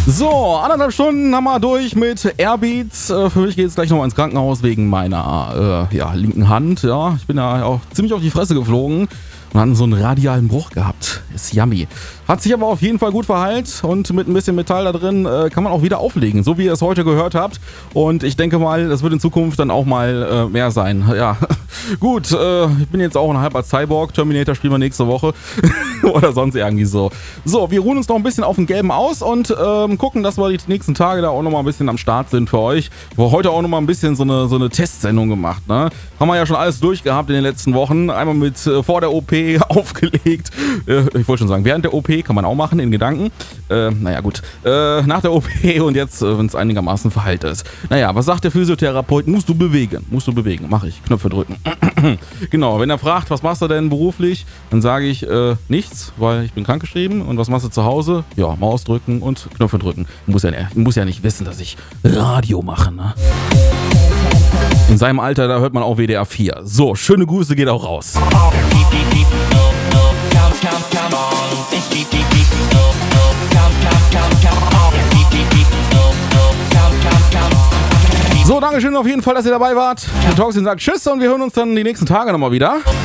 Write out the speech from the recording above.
So, 1,5 Stunden haben wir durch mit Airbeats. Für mich geht es gleich noch ins Krankenhaus wegen meiner linken Hand. Ja, ich bin ja auch ziemlich auf die Fresse geflogen und hatten so einen radialen Bruch gehabt. Ist yummy. Hat sich aber auf jeden Fall gut verheilt und mit ein bisschen Metall da drin kann man auch wieder auflegen, so wie ihr es heute gehört habt. Und ich denke mal, das wird in Zukunft dann auch mal mehr sein. Ja, gut, ich bin jetzt auch ein halber Cyborg. Terminator spielen wir nächste Woche oder sonst irgendwie so. So, wir ruhen uns noch ein bisschen auf den Gelben aus und gucken, dass wir die nächsten Tage da auch noch mal ein bisschen am Start sind für euch. Wir heute auch noch mal ein bisschen so eine Testsendung gemacht, ne? Haben wir ja schon alles durchgehabt in den letzten Wochen. Einmal mit vor der OP aufgelegt. Ich wollte schon sagen, während der OP kann man auch machen, in Gedanken. Naja, gut. Nach der OP und jetzt, wenn es einigermaßen verheilt ist. Naja, was sagt der Physiotherapeut? Musst du bewegen. Mach ich. Knöpfe drücken. Genau, wenn er fragt, was machst du denn beruflich? Dann sage ich nichts, weil ich bin krankgeschrieben. Und was machst du zu Hause? Ja, Maus drücken und Knöpfe drücken. Muss ja nicht wissen, dass ich Radio mache, ne? In seinem Alter, da hört man auch WDR 4. So, schöne Grüße geht auch raus. So, Dankeschön auf jeden Fall, dass ihr dabei wart. Der Talksin sagt Tschüss und wir hören uns dann die nächsten Tage nochmal wieder.